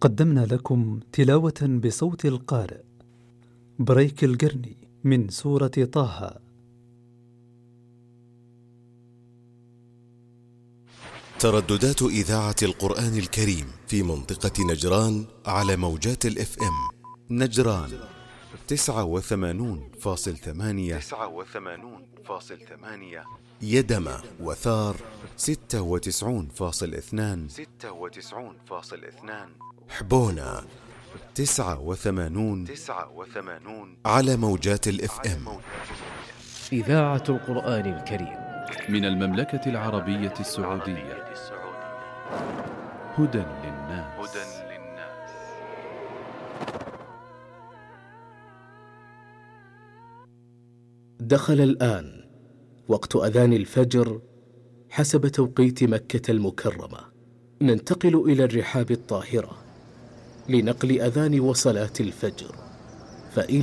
قدمنا لكم تلاوة بصوت القارئ بريك القرني من سورة طه. ترددات إذاعة القرآن الكريم في منطقة نجران على موجات الاف ام نجران 89.8 يدمى وثار 96.2 حبونا 89 على موجات الاف ام. إذاعة القرآن الكريم من المملكة العربية السعودية. هدى للناس. دخل الآن وقت أذان الفجر حسب توقيت مكة المكرمة. ننتقل إلى الرحاب الطاهرة لنقل أذان وصلاة الفجر، فإلى